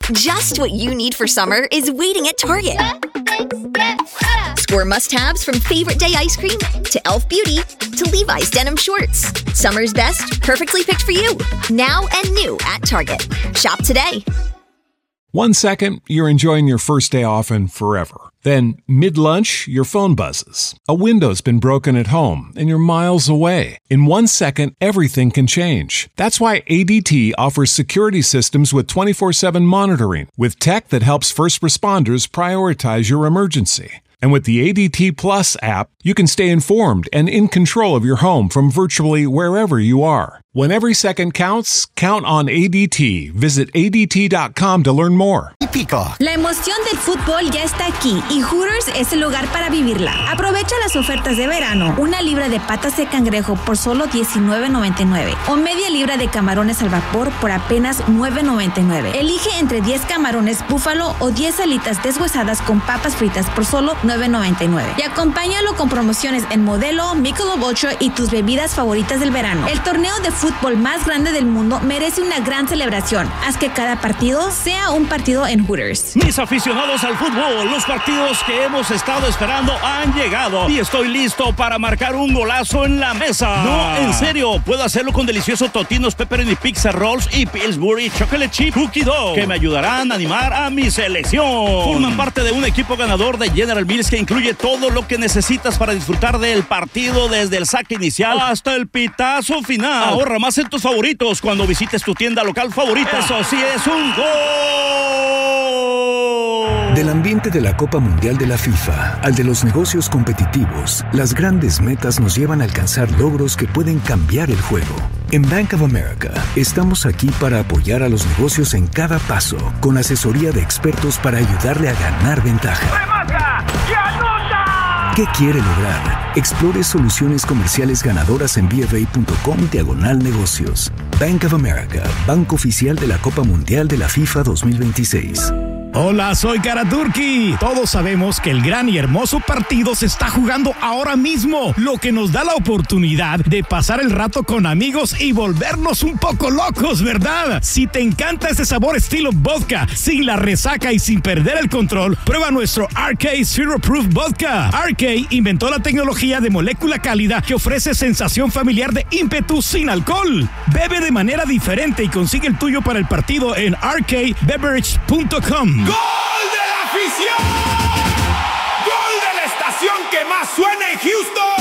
Just what you need for summer is waiting at Target. Score must-haves from Favorite Day ice cream to Elf Beauty to Levi's denim shorts. Summer's best, perfectly picked for you. Now and new at Target. Shop today. 1 second, you're enjoying your first day off and forever. Then, mid-lunch, your phone buzzes. A window's been broken at home, and you're miles away. In 1 second, everything can change. That's why ADT offers security systems with 24/7 monitoring, with tech that helps first responders prioritize your emergency. And with the ADT Plus app, you can stay informed and in control of your home from virtually wherever you are. When every second counts, count on ADT. Visit ADT.com to learn more. La emoción del fútbol ya está aquí y Hooters es el lugar para vivirla. Aprovecha las ofertas de verano. Una libra de patas de cangrejo por solo $19.99 o media libra de camarones al vapor por apenas $9.99. Elige entre 10 camarones búfalo o 10 alitas deshuesadas con papas fritas por solo $9.99. Y acompáñalo con promociones en Modelo, Michelob Ultra y tus bebidas favoritas del verano. El torneo de fútbol más grande del mundo merece una gran celebración. Haz que cada partido sea un partido en Hooters. Mis aficionados al fútbol, los partidos que hemos estado esperando han llegado y estoy listo para marcar un golazo en la mesa. No, en serio, puedo hacerlo con deliciosos totinos, pepperoni pizza rolls y Pillsbury chocolate chip cookie dough que me ayudarán a animar a mi selección. Forman parte de un equipo ganador de General Mills que incluye todo lo que necesitas para disfrutar del partido desde el saque inicial hasta el pitazo final. Ahorra más en tus favoritos cuando visites tu tienda local favorita. Eso sí es un gol. Del ambiente de la Copa Mundial de la FIFA al de los negocios competitivos, las grandes metas nos llevan a alcanzar logros que pueden cambiar el juego. En Bank of America, estamos aquí para apoyar a los negocios en cada paso, con asesoría de expertos para ayudarle a ganar ventaja. ¡Remata! ¡Y anota! ¿Qué quiere lograr? Explore soluciones comerciales ganadoras en bfa.com/negocios. Bank of America, banco oficial de la Copa Mundial de la FIFA 2026. Hola, soy Karaturki. Todos sabemos que el gran y hermoso partido se está jugando ahora mismo, lo que nos da la oportunidad de pasar el rato con amigos y volvernos un poco locos, ¿verdad? Si te encanta ese sabor estilo vodka, sin la resaca y sin perder el control, prueba nuestro RK Zero Proof Vodka. RK inventó la tecnología de molécula cálida que ofrece sensación familiar de ímpetu sin alcohol. Bebe de manera diferente y consigue el tuyo para el partido en rkbeverage.com. ¡Gol de la afición! ¡Gol de la estación que más suena en Houston!